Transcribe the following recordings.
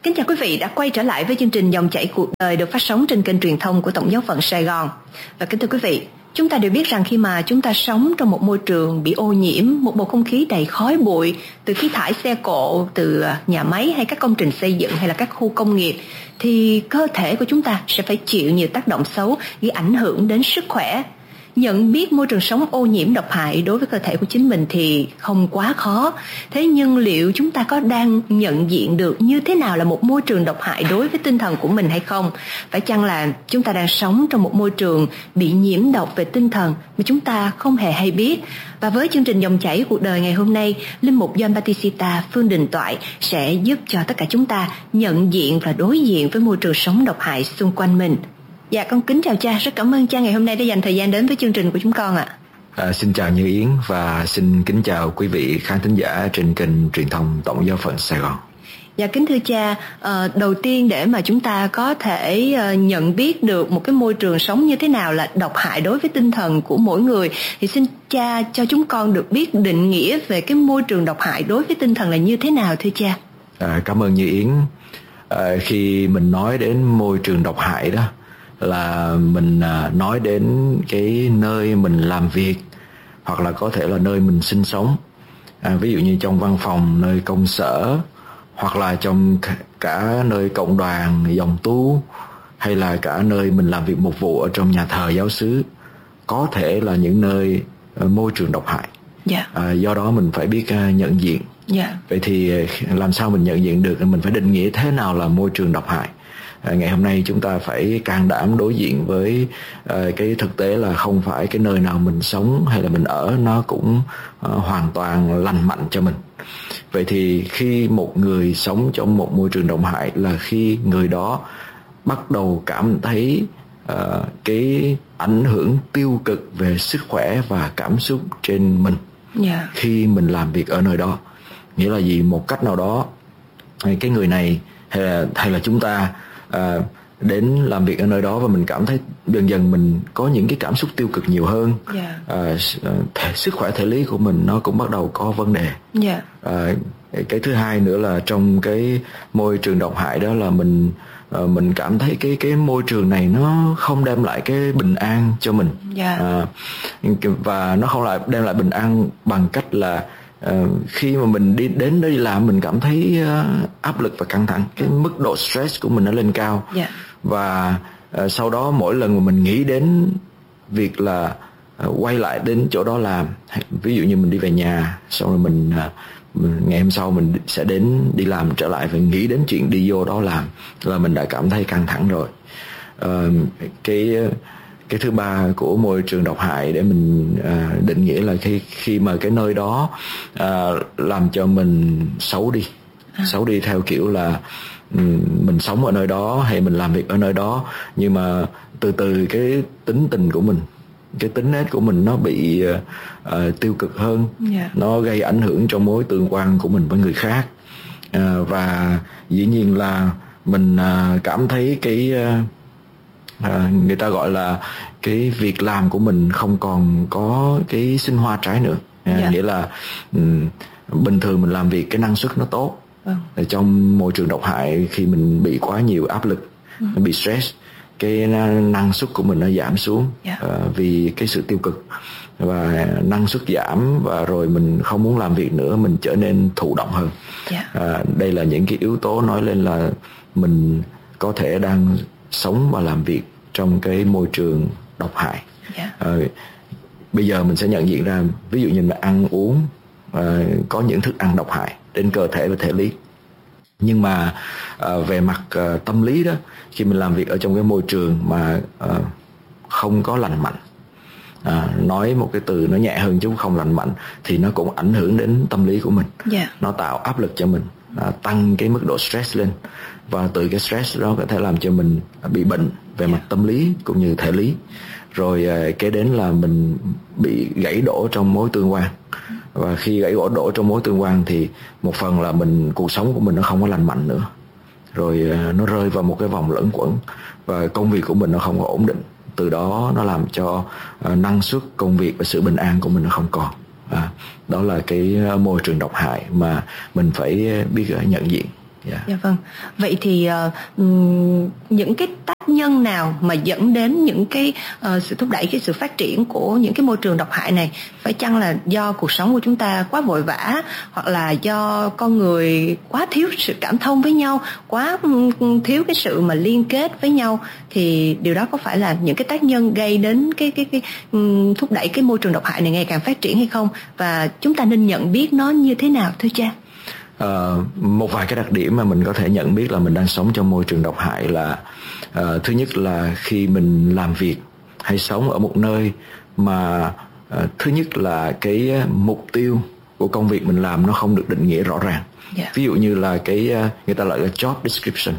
Kính chào quý vị đã quay trở lại với chương trình Dòng chảy cuộc đời được phát sóng trên kênh truyền thông của Tổng giáo phận Sài Gòn. Và kính thưa quý vị, chúng ta đều biết rằng khi mà chúng ta sống trong một môi trường bị ô nhiễm, một bầu không khí đầy khói bụi từ khí thải xe cộ, từ nhà máy hay các công trình xây dựng hay là các khu công nghiệp, thì cơ thể của chúng ta sẽ phải chịu nhiều tác động xấu gây ảnh hưởng đến sức khỏe. Nhận biết môi trường sống ô nhiễm độc hại đối với cơ thể của chính mình thì không quá khó. Thế nhưng liệu chúng ta có đang nhận diện được như thế nào là một môi trường độc hại đối với tinh thần của mình hay không? Phải chăng là chúng ta đang sống trong một môi trường bị nhiễm độc về tinh thần mà chúng ta không hề hay biết? Và với chương trình Dòng chảy cuộc đời ngày hôm nay, Linh mục John Batista Phương Đình Toại sẽ giúp cho tất cả chúng ta nhận diện và đối diện với môi trường sống độc hại xung quanh mình. Dạ, con kính chào cha, rất cảm ơn cha ngày hôm nay đã dành thời gian đến với chương trình của chúng con ạ. Xin chào Như Yến và xin kính chào quý vị khán thính giả trên kênh truyền thông Tổng giáo phận Sài Gòn. Dạ, kính thưa cha, đầu tiên để mà chúng ta có thể nhận biết được một cái môi trường sống như thế nào là độc hại đối với tinh thần của mỗi người, thì xin cha cho chúng con được biết định nghĩa về cái môi trường độc hại đối với tinh thần là như thế nào thưa cha. Cảm ơn Như Yến. Khi mình nói đến môi trường độc hại đó là mình nói đến cái nơi mình làm việc hoặc là có thể là nơi mình sinh sống, ví dụ như trong văn phòng, nơi công sở, hoặc là trong cả nơi cộng đoàn, dòng tu, hay là cả nơi mình làm việc mục vụ ở trong nhà thờ giáo xứ, có thể là những nơi môi trường độc hại. Do đó mình phải biết nhận diện. Vậy thì làm sao mình nhận diện được? Mình phải định nghĩa thế nào là môi trường độc hại. Ngày hôm nay chúng ta phải can đảm đối diện với cái thực tế là không phải cái nơi nào mình sống hay là mình ở nó cũng hoàn toàn lành mạnh cho mình. Vậy thì khi một người sống trong một môi trường độc hại là khi người đó bắt đầu cảm thấy cái ảnh hưởng tiêu cực về sức khỏe và cảm xúc trên mình khi mình làm việc ở nơi đó. Nghĩa là gì? Một cách nào đó cái người này hay là chúng ta đến làm việc ở nơi đó và mình cảm thấy dần dần mình có những cái cảm xúc tiêu cực nhiều hơn. Sức khỏe thể lý của mình nó cũng bắt đầu có vấn đề. Cái thứ hai nữa là trong cái môi trường độc hại đó là mình cảm thấy cái môi trường này nó không đem lại cái bình an cho mình. Và nó không lại đem lại bình an bằng cách là khi mà mình đến đây làm mình cảm thấy áp lực và căng thẳng, cái mức độ stress của mình nó lên cao. Và sau đó mỗi lần mà mình nghĩ đến việc là quay lại đến chỗ đó làm, ví dụ như mình đi về nhà xong rồi mình ngày hôm sau mình sẽ đi làm trở lại và nghĩ đến chuyện đi vô đó làm là mình đã cảm thấy căng thẳng rồi. Cái thứ ba của môi trường độc hại để mình định nghĩa là khi mà cái nơi đó làm cho mình xấu đi theo kiểu là mình sống ở nơi đó hay mình làm việc ở nơi đó, nhưng mà từ từ cái tính tình của mình, cái tính nết của mình nó bị tiêu cực hơn. Nó gây ảnh hưởng trong mối tương quan của mình với người khác, và dĩ nhiên là mình cảm thấy cái người ta gọi là cái việc làm của mình không còn có cái sinh hoa trái nữa. Nghĩa là bình thường mình làm việc cái năng suất nó tốt. Trong môi trường độc hại khi mình bị quá nhiều áp lực, bị stress, cái năng suất của mình nó giảm xuống vì cái sự tiêu cực, và năng suất giảm và rồi mình không muốn làm việc nữa, mình trở nên thụ động hơn. Đây là những cái yếu tố nói lên là mình có thể đang sống và làm việc trong cái môi trường độc hại. Bây giờ mình sẽ nhận diện ra, ví dụ như là ăn uống, có những thức ăn độc hại đến cơ thể và thể lý. Nhưng mà về mặt tâm lý đó, khi mình làm việc ở trong cái môi trường mà không có lành mạnh, nói một cái từ nó nhẹ hơn chứ không lành mạnh, thì nó cũng ảnh hưởng đến tâm lý của mình. Nó tạo áp lực cho mình, tăng cái mức độ stress lên, và từ cái stress đó có thể làm cho mình bị bệnh về mặt tâm lý cũng như thể lý. Rồi kế đến là mình bị gãy đổ trong mối tương quan, và khi gãy đổ trong mối tương quan thì một phần là cuộc sống của mình nó không có lành mạnh nữa, rồi nó rơi vào một cái vòng luẩn quẩn và công việc của mình nó không có ổn định. Từ đó nó làm cho năng suất công việc và sự bình an của mình nó không còn. Đó là cái môi trường độc hại mà mình phải biết nhận diện. Dạ vâng. Vậy thì những cái tác nhân nào mà dẫn đến những cái sự thúc đẩy cái sự phát triển của những cái môi trường độc hại này? Phải chăng là do cuộc sống của chúng ta quá vội vã, hoặc là do con người quá thiếu sự cảm thông với nhau, quá thiếu cái sự mà liên kết với nhau, thì điều đó có phải là những cái tác nhân gây đến cái thúc đẩy cái môi trường độc hại này ngày càng phát triển hay không? Và chúng ta nên nhận biết nó như thế nào thưa cha? Một vài cái đặc điểm mà mình có thể nhận biết là mình đang sống trong môi trường độc hại là thứ nhất là khi mình làm việc hay sống ở một nơi mà thứ nhất là cái mục tiêu của công việc mình làm nó không được định nghĩa rõ ràng. Ví dụ như là cái người ta gọi là job description,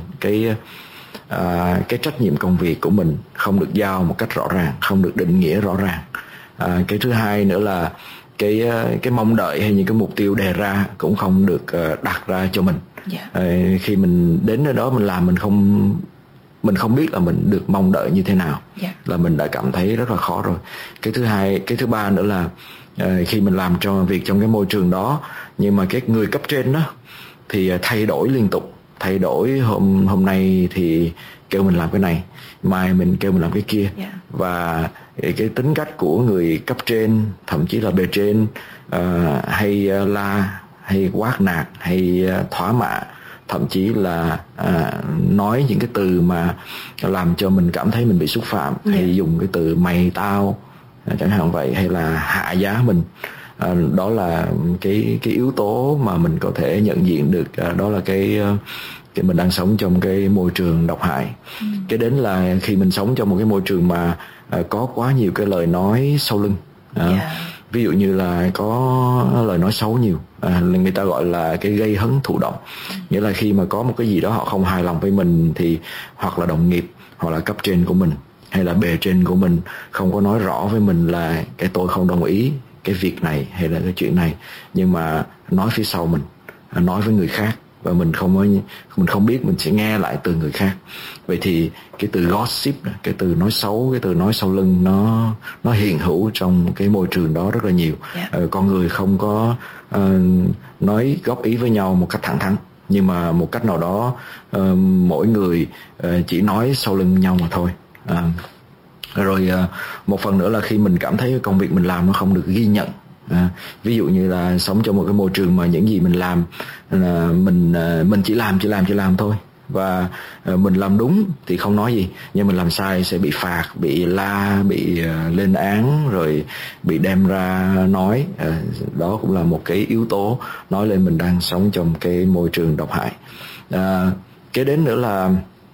cái trách nhiệm công việc của mình không được giao một cách rõ ràng, không được định nghĩa rõ ràng. Cái thứ hai nữa là cái mong đợi hay những cái mục tiêu đề ra cũng không được đặt ra cho mình. Khi mình đến nơi đó mình làm, mình không biết là mình được mong đợi như thế nào, là mình đã cảm thấy rất là khó rồi. Cái thứ ba nữa là khi mình làm cho việc trong cái môi trường đó, nhưng mà cái người cấp trên đó thì thay đổi liên tục, thay đổi hôm nay thì kêu mình làm cái này, mai mình kêu mình làm cái kia. Và cái tính cách của người cấp trên, thậm chí là bề trên, hay la, hay quát nạt, hay thỏa mạ, thậm chí là nói những cái từ mà làm cho mình cảm thấy mình bị xúc phạm, hay dùng cái từ mày tao chẳng hạn vậy, hay là hạ giá mình. Đó là cái yếu tố mà mình có thể nhận diện được, đó là cái mình đang sống trong cái môi trường độc hại. Cái đến là khi mình sống trong một cái môi trường mà có quá nhiều cái lời nói sau lưng. Ví dụ như là có lời nói xấu nhiều, người ta gọi là cái gây hấn thụ động. Nghĩa là khi mà có một cái gì đó họ không hài lòng với mình, thì hoặc là đồng nghiệp, hoặc là cấp trên của mình, hay là bề trên của mình không có nói rõ với mình là cái tôi không đồng ý cái việc này hay là cái chuyện này, nhưng mà nói phía sau mình, nói với người khác, và mình không biết, mình sẽ nghe lại từ người khác. Vậy thì cái từ gossip, cái từ nói xấu, cái từ nói sau lưng, nó hiện hữu trong cái môi trường đó rất là nhiều. Con người không có nói góp ý với nhau một cách thẳng thắn, nhưng mà một cách nào đó mỗi người chỉ nói sau lưng nhau mà thôi. Rồi một phần nữa là khi mình cảm thấy công việc mình làm nó không được ghi nhận. Ví dụ như là sống trong một cái môi trường mà những gì mình làm mình chỉ làm thôi, và mình làm đúng thì không nói gì, nhưng mình làm sai sẽ bị phạt, bị la, bị lên án, rồi bị đem ra nói. Đó cũng là một cái yếu tố nói lên mình đang sống trong cái môi trường độc hại. Cái đến nữa là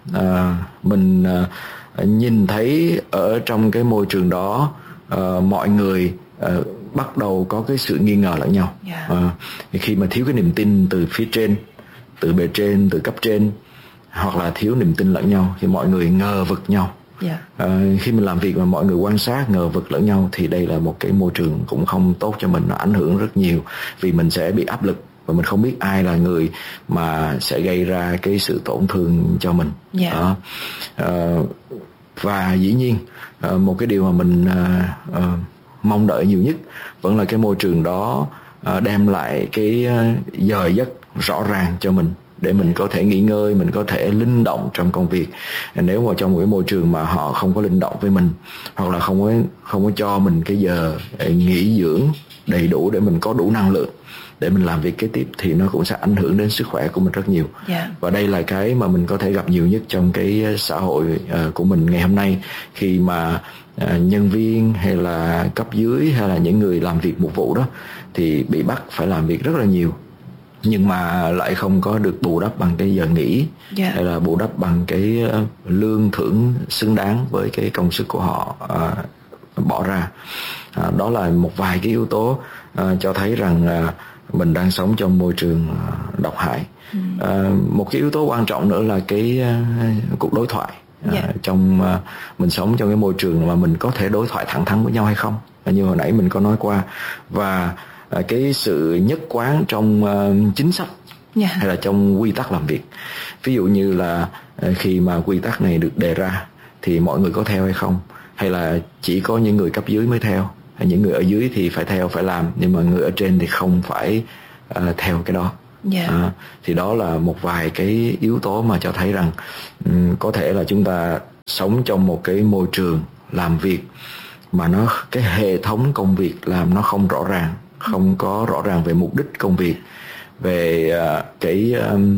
mình nhìn thấy ở trong cái môi trường đó mọi người bắt đầu có cái sự nghi ngờ lẫn nhau. Khi mà thiếu cái niềm tin từ phía trên, từ bề trên, từ cấp trên, hoặc là thiếu niềm tin lẫn nhau, thì mọi người ngờ vực nhau. Khi mình làm việc mà mọi người quan sát ngờ vực lẫn nhau, thì đây là một cái môi trường cũng không tốt cho mình, nó ảnh hưởng rất nhiều, vì mình sẽ bị áp lực và mình không biết ai là người mà sẽ gây ra cái sự tổn thương cho mình. Và dĩ nhiên một cái điều mà mình mong đợi nhiều nhất vẫn là cái môi trường đó đem lại cái giờ giấc rõ ràng cho mình, để mình có thể nghỉ ngơi, mình có thể linh động trong công việc. Nếu mà trong một cái môi trường mà họ không có linh động với mình, hoặc là không có cho mình cái giờ nghỉ dưỡng đầy đủ để mình có đủ năng lượng để mình làm việc kế tiếp, thì nó cũng sẽ ảnh hưởng đến sức khỏe của mình rất nhiều. Và đây là cái mà mình có thể gặp nhiều nhất trong cái xã hội của mình ngày hôm nay, khi mà nhân viên hay là cấp dưới hay là những người làm việc mục vụ đó thì bị bắt phải làm việc rất là nhiều, nhưng mà lại không có được bù đắp bằng cái giờ nghỉ, hay là bù đắp bằng cái lương thưởng xứng đáng với cái công sức của họ bỏ ra. Đó là một vài cái yếu tố cho thấy rằng mình đang sống trong môi trường độc hại. Một cái yếu tố quan trọng nữa là cái cuộc đối thoại. Trong mình sống trong cái môi trường mà mình có thể đối thoại thẳng thắn với nhau hay không, như hồi nãy mình có nói qua. Và cái sự nhất quán trong chính sách hay là trong quy tắc làm việc. Ví dụ như là khi mà quy tắc này được đề ra thì mọi người có theo hay không, hay là chỉ có những người cấp dưới mới theo, hay những người ở dưới thì phải theo, phải làm, nhưng mà người ở trên thì không phải theo cái đó. Thì đó là một vài cái yếu tố mà cho thấy rằng có thể là chúng ta sống trong một cái môi trường làm việc mà cái hệ thống công việc làm nó không rõ ràng, không có rõ ràng về mục đích công việc, về cái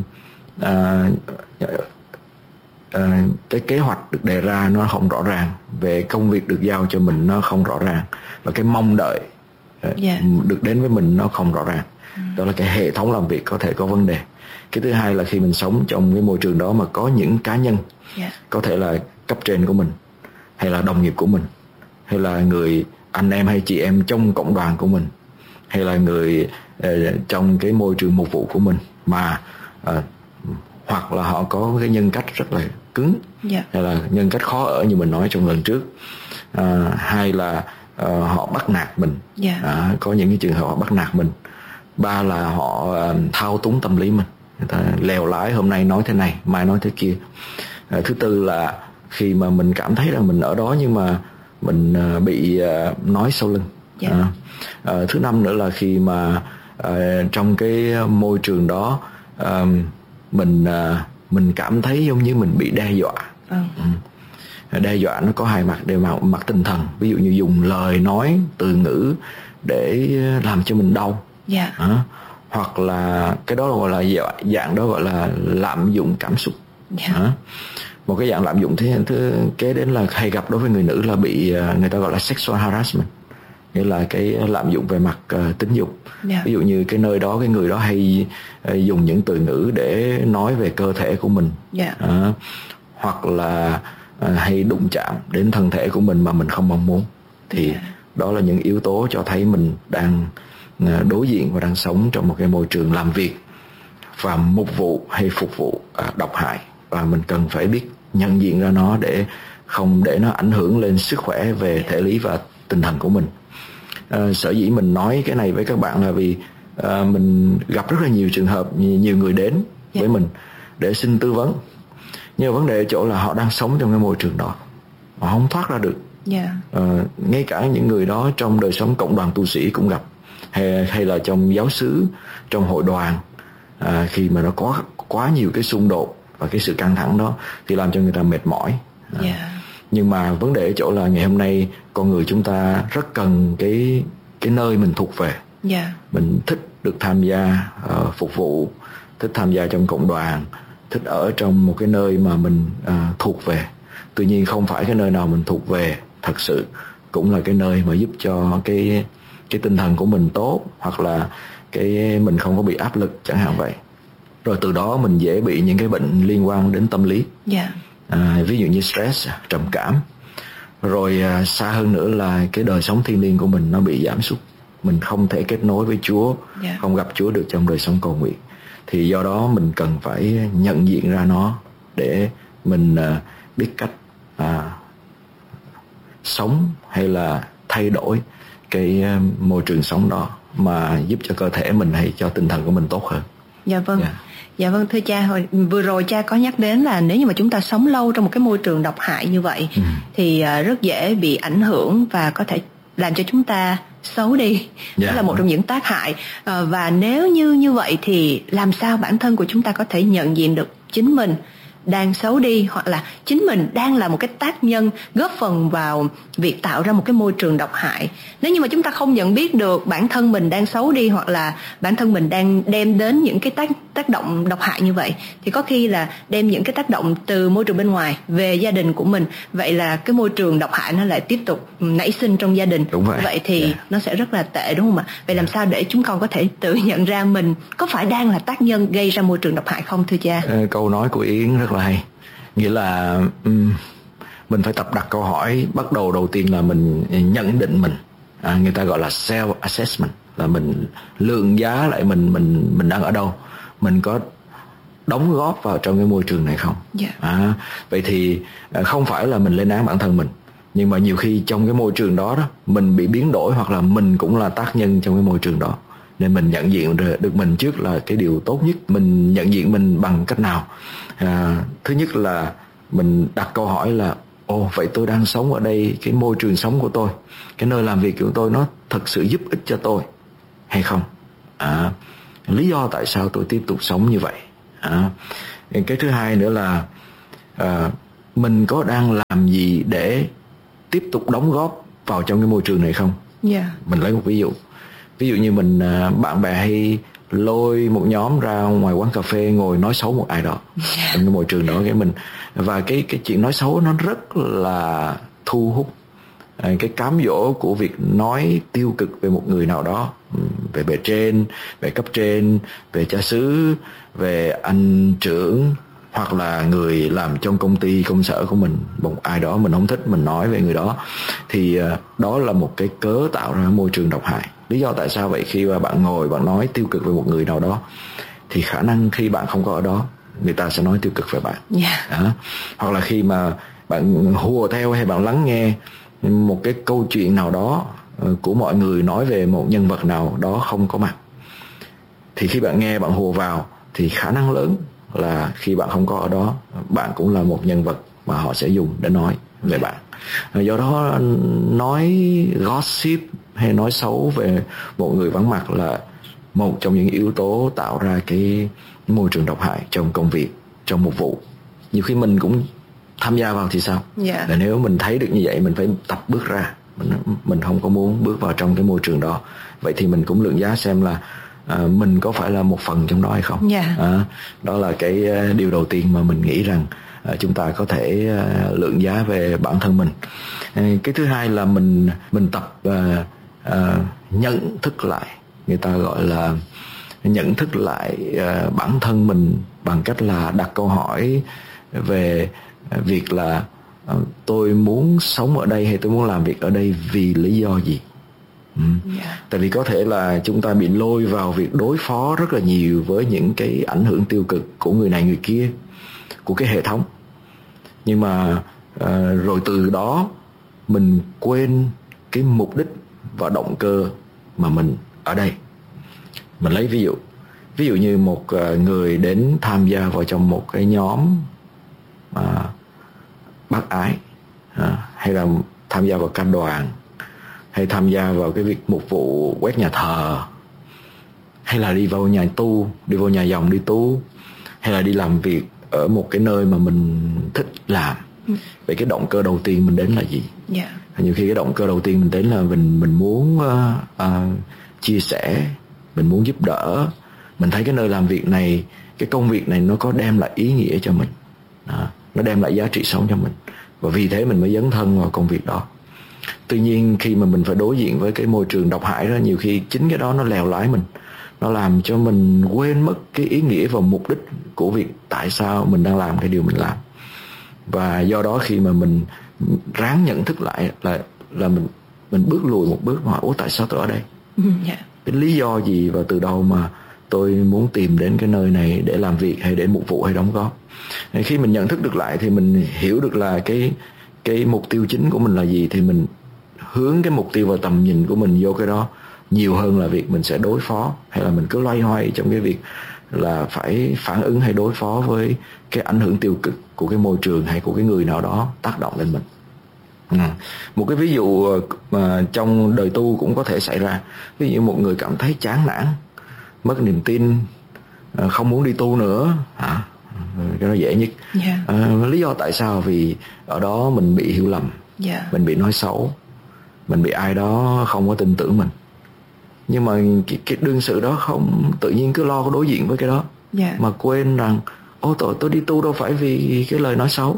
kế hoạch được đề ra nó không rõ ràng, về công việc được giao cho mình nó không rõ ràng, và cái mong đợi được đến với mình nó không rõ ràng. Đó là cái hệ thống làm việc có thể có vấn đề. Cái thứ hai là khi mình sống trong cái môi trường đó mà có những cá nhân, có thể là cấp trên của mình, hay là đồng nghiệp của mình, hay là người anh em hay chị em trong cộng đoàn của mình, hay là người trong cái môi trường mục vụ của mình mà hoặc là họ có cái nhân cách rất là cứng, hay là nhân cách khó ở như mình nói trong lần trước, hai là họ bắt nạt mình, có những cái trường hợp họ bắt nạt mình. Ba là họ thao túng tâm lý mình, người ta lèo lái, hôm nay nói thế này, mai nói thế kia. Thứ tư là khi mà mình cảm thấy rằng mình ở đó nhưng mà mình bị nói sau lưng. Thứ năm nữa là khi mà trong cái môi trường đó mình cảm thấy giống như mình bị đe dọa. Đe dọa nó có hai mặt, đều mặt tinh thần, ví dụ như dùng lời nói, từ ngữ để làm cho mình đau. Hoặc là cái đó gọi là dạng đó gọi là lạm dụng cảm xúc. Một cái dạng lạm dụng thứ kế đến là hay gặp đối với người nữ là bị người ta gọi là sexual harassment, nghĩa là cái lạm dụng về mặt tính dục. Ví dụ như cái nơi đó, cái người đó hay dùng những từ ngữ để nói về cơ thể của mình, hoặc là hay đụng chạm đến thân thể của mình mà mình không mong muốn. Thì đó là những yếu tố cho thấy mình đang đối diện và đang sống trong một cái môi trường làm việc và mục vụ hay phục vụ độc hại, và mình cần phải biết nhận diện ra nó để không để nó ảnh hưởng lên sức khỏe về thể lý và tinh thần của mình. Sở dĩ mình nói cái này với các bạn là vì mình gặp rất là nhiều trường hợp, nhiều người đến với mình để xin tư vấn, nhưng vấn đề ở chỗ là họ đang sống trong cái môi trường đó, họ không thoát ra được. Ngay cả những người đó trong đời sống cộng đoàn tu sĩ cũng gặp, hay là trong giáo xứ, trong hội đoàn, khi mà nó có quá nhiều cái xung đột và cái sự căng thẳng đó thì làm cho người ta mệt mỏi. Nhưng mà vấn đề ở chỗ là ngày hôm nay con người chúng ta rất cần cái nơi mình thuộc về. Mình thích được tham gia phục vụ, thích tham gia trong cộng đoàn, thích ở trong một cái nơi mà mình thuộc về. Tuy nhiên không phải cái nơi nào mình thuộc về thật sự cũng là cái nơi mà giúp cho cái tinh thần của mình tốt, hoặc là cái mình không có bị áp lực chẳng hạn vậy. Rồi từ đó mình dễ bị những cái bệnh liên quan đến tâm lý, ví dụ như stress, trầm cảm. Rồi xa hơn nữa là cái đời sống thiêng liêng của mình nó bị giảm sút, mình không thể kết nối với Chúa, không gặp Chúa được trong đời sống cầu nguyện. Thì do đó mình cần phải nhận diện ra nó để mình biết cách sống hay là thay đổi cái môi trường sống đó mà giúp cho cơ thể mình hay cho tinh thần của mình tốt hơn. Dạ vâng, thưa cha, vừa rồi cha có nhắc đến là nếu như mà chúng ta sống lâu trong một cái môi trường độc hại như vậy thì rất dễ bị ảnh hưởng và có thể làm cho chúng ta xấu đi. Đó là một trong những tác hại. Và nếu như vậy thì làm sao bản thân của chúng ta có thể nhận diện được chính mình đang xấu đi, hoặc là chính mình đang là một cái tác nhân góp phần vào việc tạo ra một cái môi trường độc hại. Nếu như mà chúng ta không nhận biết được bản thân mình đang xấu đi, hoặc là bản thân mình đang đem đến những cái tác động độc hại như vậy, thì có khi là đem những cái tác động từ môi trường bên ngoài về gia đình của mình. Vậy là cái môi trường độc hại nó lại tiếp tục nảy sinh trong gia đình. Đúng vậy thì nó sẽ rất là tệ, đúng không ạ? Vậy làm sao để chúng con có thể tự nhận ra mình có phải đang là tác nhân gây ra môi trường độc hại không, thưa cha? Câu nói của Yến rất là hay. Nghĩa là mình phải tập đặt câu hỏi. Bắt đầu tiên là mình nhận định mình, người ta gọi là self assessment, là mình lượng giá lại mình đang ở đâu, mình có đóng góp vào trong cái môi trường này không. Vậy thì không phải là mình lên án bản thân mình, nhưng mà nhiều khi trong cái môi trường đó mình bị biến đổi, hoặc là mình cũng là tác nhân trong cái môi trường đó. Nên mình nhận diện được mình trước là cái điều tốt nhất. Mình nhận diện mình bằng cách nào? Thứ nhất là mình đặt câu hỏi là vậy tôi đang sống ở đây, cái môi trường sống của tôi, cái nơi làm việc của tôi nó thật sự giúp ích cho tôi hay không? lý do tại sao tôi tiếp tục sống như vậy. Cái thứ hai nữa là mình có đang làm gì để tiếp tục đóng góp vào trong cái môi trường này không? Mình lấy một ví dụ như mình bạn bè hay lôi một nhóm ra ngoài quán cà phê ngồi nói xấu một ai đó trong cái môi trường đó, và cái chuyện nói xấu nó rất là thu hút. Cái cám dỗ của việc nói tiêu cực về một người nào đó, về bề trên, về cấp trên, về cha xứ, về anh trưởng, hoặc là người làm trong công ty công sở của mình, một ai đó mình không thích, mình nói về người đó, thì đó là một cái cớ tạo ra môi trường độc hại. Lý do tại sao vậy? Khi mà bạn ngồi bạn nói tiêu cực về một người nào đó thì khả năng khi bạn không có ở đó, người ta sẽ nói tiêu cực về bạn. Hoặc là khi mà bạn hùa theo hay bạn lắng nghe một cái câu chuyện nào đó của mọi người nói về một nhân vật nào đó không có mặt, thì khi bạn nghe bạn hùa vào thì khả năng lớn là khi bạn không có ở đó, bạn cũng là một nhân vật mà họ sẽ dùng để nói về bạn. Do đó nói gossip hay nói xấu về một người vắng mặt là một trong những yếu tố tạo ra cái môi trường độc hại trong công việc, trong một vụ. Nhiều khi mình cũng tham gia vào thì sao? Là nếu mình thấy được như vậy, mình phải tập bước ra. Mình không có muốn bước vào trong cái môi trường đó. Vậy thì mình cũng lượng giá xem là mình có phải là một phần trong đó hay không. Đó là cái điều đầu tiên mà mình nghĩ rằng chúng ta có thể lượng giá về bản thân mình. Cái thứ hai là mình tập nhận thức lại, người ta gọi là nhận thức lại bản thân mình bằng cách là đặt câu hỏi về việc là tôi muốn sống ở đây hay tôi muốn làm việc ở đây vì lý do gì. Tại vì có thể là chúng ta bị lôi vào việc đối phó rất là nhiều với những cái ảnh hưởng tiêu cực của người này người kia, của cái hệ thống, nhưng mà rồi từ đó mình quên cái mục đích và động cơ mà mình ở đây. Mình lấy ví dụ như một người đến tham gia vào trong một cái nhóm bác ái, hay là tham gia vào ca đoàn, hay tham gia vào cái việc mục vụ quét nhà thờ, hay là đi vào nhà tu, đi vào nhà dòng đi tu, hay là đi làm việc ở một cái nơi mà mình thích làm. Vậy cái động cơ đầu tiên mình đến là gì? Nhiều khi cái động cơ đầu tiên mình đến là mình muốn chia sẻ, mình muốn giúp đỡ. Mình thấy cái nơi làm việc này, cái công việc này nó có đem lại ý nghĩa cho mình, nó đem lại giá trị sống cho mình, và vì thế mình mới dấn thân vào công việc đó. Tuy nhiên khi mà mình phải đối diện với cái môi trường độc hại đó, nhiều khi chính cái đó nó lèo lái mình, nó làm cho mình quên mất cái ý nghĩa và mục đích của việc tại sao mình đang làm cái điều mình làm. Và do đó khi mà mình ráng nhận thức lại là mình bước lùi một bước mà hỏi, tại sao tôi ở đây? Cái lý do gì và từ đâu mà tôi muốn tìm đến cái nơi này để làm việc hay để mục vụ hay đóng góp? Khi mình nhận thức được lại thì mình hiểu được là cái mục tiêu chính của mình là gì, thì mình hướng cái mục tiêu và tầm nhìn của mình vô cái đó nhiều hơn là việc mình sẽ đối phó, hay là mình cứ loay hoay trong cái việc là phải phản ứng hay đối phó với cái ảnh hưởng tiêu cực của cái môi trường hay của cái người nào đó tác động lên mình. Một cái ví dụ mà trong đời tu cũng có thể xảy ra. Ví dụ một người cảm thấy chán nản, mất niềm tin, không muốn đi tu nữa, cái đó dễ nhất. Lý do tại sao? Vì ở đó mình bị hiểu lầm, mình bị nói xấu, mình bị ai đó không có tin tưởng mình. Nhưng mà cái đương sự đó không tự nhiên cứ lo đối diện với cái đó, mà quên rằng tôi đi tu đâu phải vì cái lời nói xấu.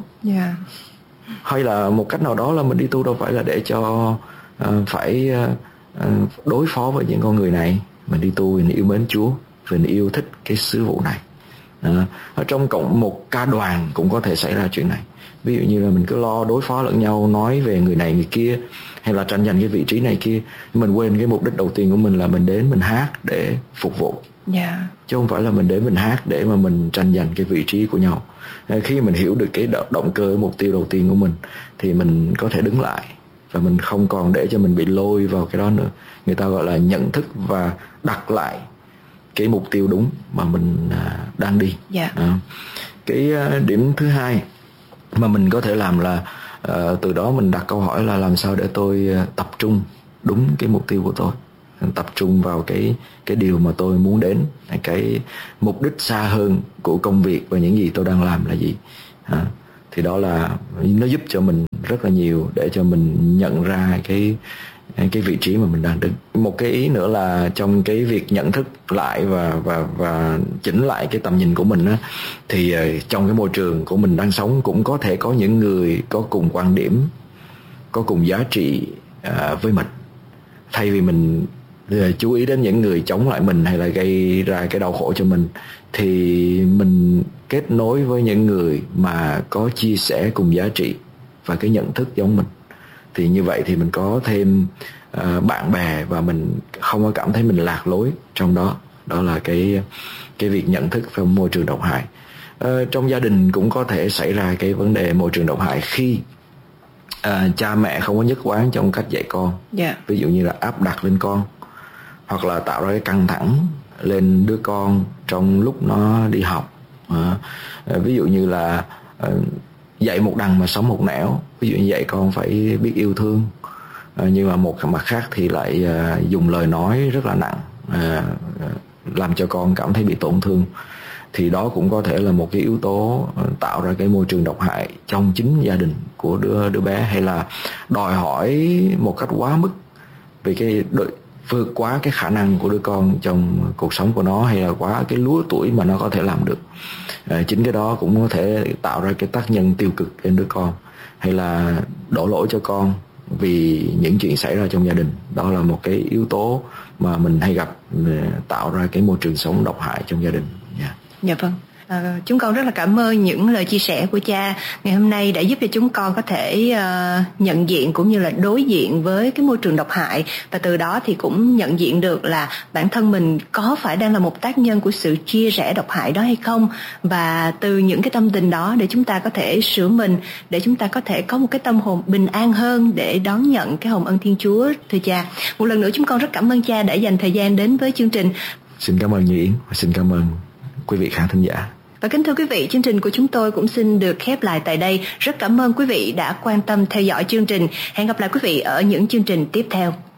Hay là một cách nào đó là mình đi tu đâu phải là để cho phải đối phó với những con người này. Mình đi tu vì mình yêu mến Chúa, vì mình yêu thích cái sứ vụ này. Ở trong cộng một ca đoàn cũng có thể xảy ra chuyện này. Ví dụ như là mình cứ lo đối phó lẫn nhau, nói về người này người kia, hay là tranh giành cái vị trí này kia. Mình quên cái mục đích đầu tiên của mình là mình đến mình hát để phục vụ, chứ không phải là mình đến mình hát để mà mình tranh giành cái vị trí của nhau. Khi mình hiểu được cái động cơ, mục tiêu đầu tiên của mình, thì mình có thể đứng lại và mình không còn để cho mình bị lôi vào cái đó nữa. Người ta gọi là nhận thức và đặt lại cái mục tiêu đúng mà mình đang đi. Cái điểm thứ hai mà mình có thể làm là từ đó mình đặt câu hỏi là làm sao để tôi tập trung đúng cái mục tiêu của tôi. tập trung vào cái điều mà tôi muốn đến, cái mục đích xa hơn của công việc và những gì tôi đang làm là gì. Thì đó là nó giúp cho mình rất là nhiều để cho mình nhận ra cái vị trí mà mình đang đứng. Một cái ý nữa là trong cái việc nhận thức lại và chỉnh lại cái tầm nhìn của mình á, thì trong cái môi trường của mình đang sống cũng có thể có những người có cùng quan điểm, có cùng giá trị với mình. Thay vì mình chú ý đến những người chống lại mình hay là gây ra cái đau khổ cho mình, thì mình kết nối với những người mà có chia sẻ cùng giá trị và cái nhận thức giống mình. Thì như vậy thì mình có thêm bạn bè và mình không có cảm thấy mình lạc lối trong đó. Đó là cái việc nhận thức trong môi trường độc hại. Trong gia đình cũng có thể xảy ra cái vấn đề môi trường độc hại khi cha mẹ không có nhất quán trong cách dạy con. Ví dụ như là áp đặt lên con, hoặc là tạo ra cái căng thẳng lên đứa con trong lúc nó đi học. Ví dụ như là dạy một đằng mà sống một nẻo. Ví dụ như dạy con phải biết yêu thương, nhưng mà một mặt khác thì lại dùng lời nói rất là nặng, làm cho con cảm thấy bị tổn thương. Thì đó cũng có thể là một cái yếu tố tạo ra cái môi trường độc hại trong chính gia đình của đứa bé, hay là đòi hỏi một cách quá mức về vượt quá cái khả năng của đứa con trong cuộc sống của nó, hay là quá cái lứa tuổi mà nó có thể làm được. Chính cái đó cũng có thể tạo ra cái tác nhân tiêu cực trên đứa con, hay là đổ lỗi cho con vì những chuyện xảy ra trong gia đình. Đó là một cái yếu tố mà mình hay gặp, tạo ra cái môi trường sống độc hại trong gia đình. Dạ vâng. Chúng con rất là cảm ơn những lời chia sẻ của cha ngày hôm nay đã giúp cho chúng con có thể nhận diện cũng như là đối diện với cái môi trường độc hại, và từ đó thì cũng nhận diện được là bản thân mình có phải đang là một tác nhân của sự chia rẽ độc hại đó hay không, và từ những cái tâm tình đó để chúng ta có thể sửa mình, để chúng ta có thể có một cái tâm hồn bình an hơn để đón nhận cái hồng ân Thiên Chúa. Thưa cha, một lần nữa chúng con rất cảm ơn cha đã dành thời gian đến với chương trình. Xin cảm ơn Như Yến và xin cảm ơn quý vị khán thính giả. Và kính thưa quý vị, chương trình của chúng tôi cũng xin được khép lại tại đây. Rất cảm ơn quý vị đã quan tâm theo dõi chương trình. Hẹn gặp lại quý vị ở những chương trình tiếp theo.